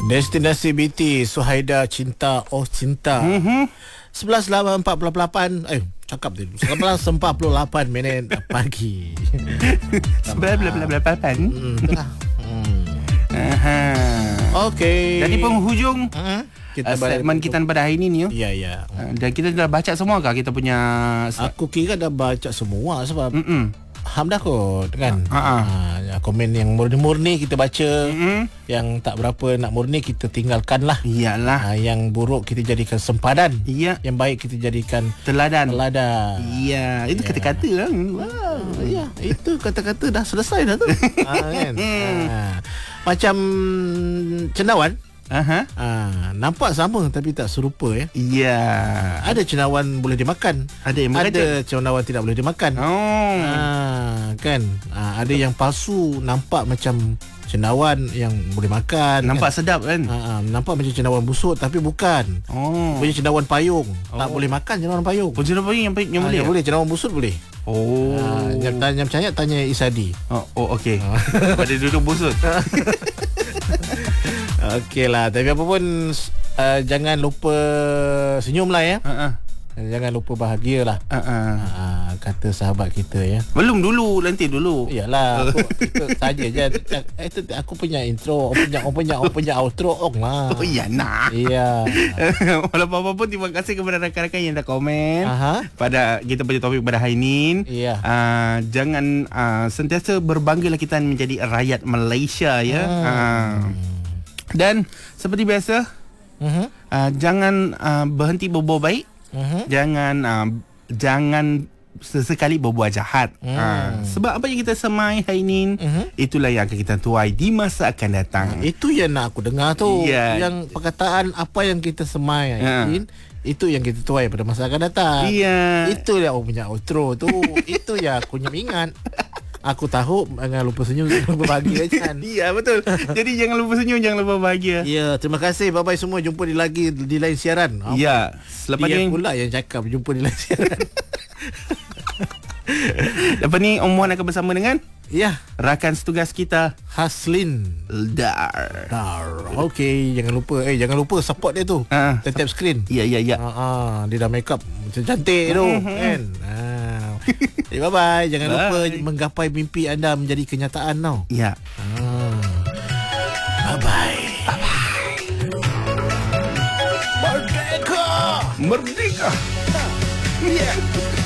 Destinasi BT Suhaida Cinta Oh Cinta. 11.48 cakap dulu 11.48 minit pagi. 11.48. Itulah. Okey. Jadi penghujung kita segmen kita pada hari ini ni. Ya. Dan kita dah baca semua kah kita punya Aku kira dah baca semua sebab Hamdah kot kan. Komen yang murni-murni kita baca. Yang tak berapa nak murni kita tinggalkan lah. Iyalah. Yang buruk kita jadikan sempadan. Iya. Yang baik kita jadikan Teladan. Iya. Itu kata-kata lah. Ya, itu kata-kata dah selesai dah tu. Kan? Macam cendawan. Nampak sama tapi tak serupa ya. Ya. Ada cendawan boleh dimakan, Ada yang ada cendawan tidak boleh dimakan. Kan. Ada yang palsu nampak macam cendawan yang boleh makan. Nampak kan? sedap kan? Nampak macam cendawan busuk tapi bukan. Macam cendawan payung. Tak boleh makan cendawan payung. Cendawan payung yang boleh. Boleh cendawan busuk boleh. Yang tanya Isadi. Okey. Pada duduk busut. Okey lah. Tapi apa pun jangan lupa senyum lah ya. Jangan lupa bahagia lah. Kata sahabat kita ya. Belum dulu, nanti dulu. Iyalah, aku ikut saja je. Itu aku punya intro, punya outro lah. Oh iya nak. Iya. Walaupun apa pun, terima kasih kepada rakan-rakan yang dah komen pada kita punya topik pada hari ini. Iya. Jangan sentiasa berbanggalah kita menjadi rakyat Malaysia ya. Dan seperti biasa, jangan berhenti berbuat baik. Jangan sesekali berbuat jahat. Sebab apa yang kita semai hari ini, itulah yang akan kita tuai di masa akan datang. Itu yang nak aku dengar tu. Yang perkataan apa yang kita semai itu yang kita tuai pada masa akan datang. Itu yang aku punya outro tu. Itu yang aku ingat. Aku tahu jangan lupa senyum, jangan lupa bahagia kan. Ya betul. Jadi jangan lupa senyum, jangan lupa bahagia. Ya, terima kasih. Bye-bye semua. Jumpa di lain siaran. Ya, selepas dia ni pula yang cakap jumpa di lain siaran. Lepas ni Om Wan akan bersama dengan rakan setugas kita Haslin Dar. Okey, jangan lupa support dia tu. Tetap screen. Ya. Dia dah make up macam cantik tu kan. Bye-bye. Jangan lupa menggapai mimpi anda menjadi kenyataan tau. Ya. Bye-bye.